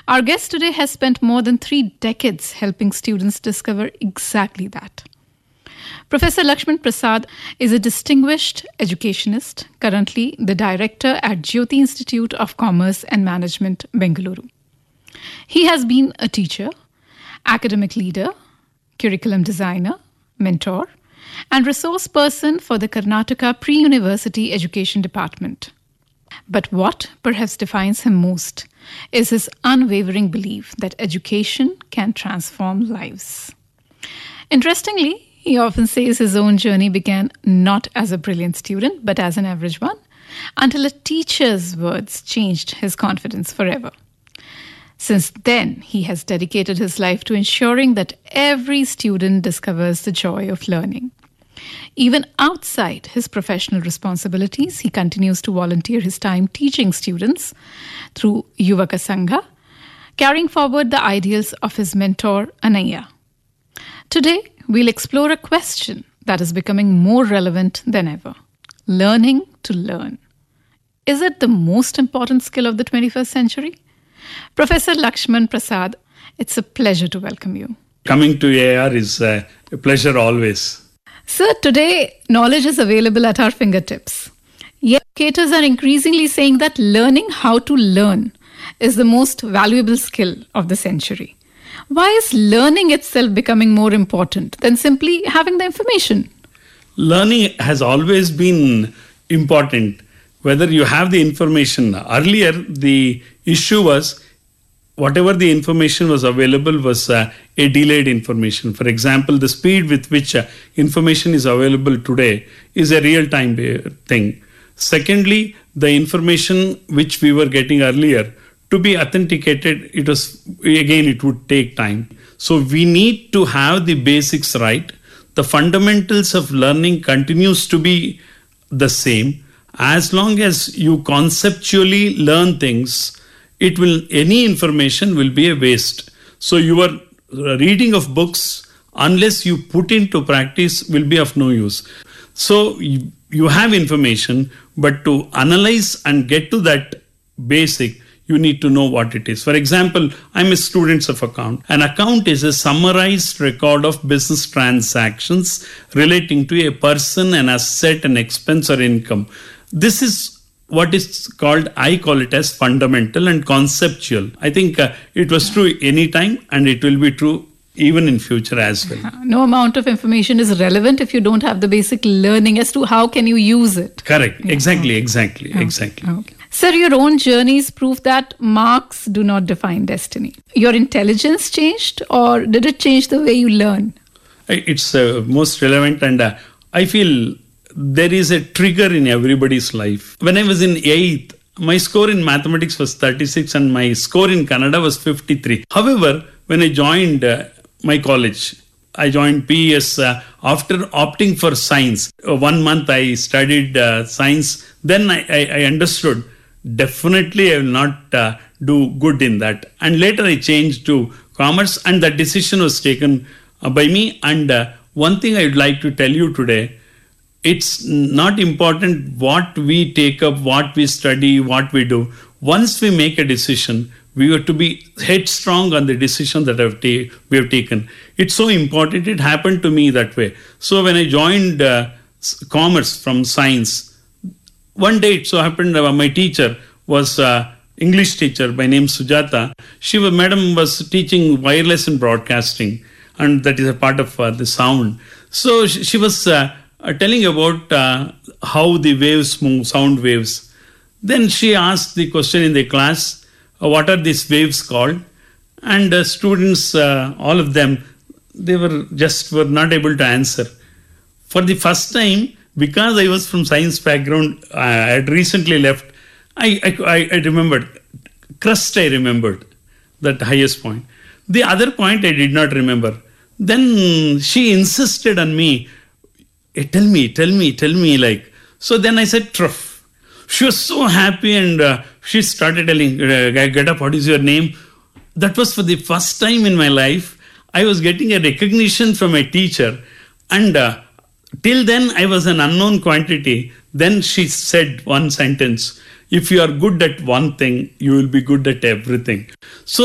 Our guest today has spent more than 3 decades helping students discover exactly that. Professor Lakshman Prasad is a distinguished educationist, currently the director at Jyoti Institute of Commerce and Management, Bengaluru. He has been a teacher, academic leader, curriculum designer, mentor, and resource person for the Karnataka Pre-University Education Department. But what perhaps defines him most is his unwavering belief that education can transform lives. Interestingly, he often says his own journey began not as a brilliant student, but as an average one, until a teacher's words changed his confidence forever. Since then, he has dedicated his life to ensuring that every student discovers the joy of learning. Even outside his professional responsibilities, he continues to volunteer his time teaching students through Yuvaka Sangha, carrying forward the ideals of his mentor, Anaya. Today, we'll explore a question that is becoming more relevant than ever. Learning to learn. Is it the most important skill of the 21st century? Professor Lakshman Prasad, it's a pleasure to welcome you. Coming to AIR is a pleasure always. Sir, today knowledge is available at our fingertips. Yet educators are increasingly saying that learning how to learn is the most valuable skill of the century. Why is learning itself becoming more important than simply having the information? Learning has always been important, whether you have the information. Earlier, the issue was whatever the information was available was a delayed information. For example, the speed with which information is available today is a real-time thing. Secondly, the information which we were getting earlier, to be authenticated, it would take time. So we need to have the basics right. The fundamentals of learning continues to be the same. As long as you conceptually learn things, any information will be a waste. So your reading of books, unless you put into practice, will be of no use. So you have information, but to analyze and get to that basic, you need to know what it is. For example, I'm a student of account. An account is a summarized record of business transactions relating to a person, an asset, an expense or income. This is what is called, I call it as fundamental and conceptual. I think it was true any time and it will be true even in future as well. No amount of information is relevant if you don't have the basic learning as to how can you use it. Correct. Yeah. Exactly. Okay. Sir, your own journeys prove that marks do not define destiny. Your intelligence changed, or did it change the way you learn? It's most relevant, and I feel there is a trigger in everybody's life. When I was in 8th, my score in mathematics was 36 and my score in Kannada was 53. However, when I joined my college, I joined PES after opting for science. 1 month I studied science. Then I understood definitely I will not do good in that. And later I changed to commerce, and that decision was taken by me. And one thing I would like to tell you today, it's not important what we take up, what we study, what we do. Once we make a decision, we have to be headstrong on the decision that we have taken. It's so important. It happened to me that way. So when I joined commerce from science, one day it so happened my teacher was English teacher by name Sujata. Madam was teaching wireless and broadcasting, and that is a part of the sound. So she was telling about how the waves move, sound waves. Then she asked the question in the class, what are these waves called? And students, all of them, they were not able to answer. For the first time, because I was from science background, I had recently left, I remembered. Crust I remembered, that highest point. The other point I did not remember. Then she insisted on me, tell me, like. So then I said, truff. She was so happy, and she started telling, get up, what is your name? That was for the first time in my life, I was getting a recognition from a teacher. And till then, I was an unknown quantity. Then she said one sentence, if you are good at one thing, you will be good at everything. So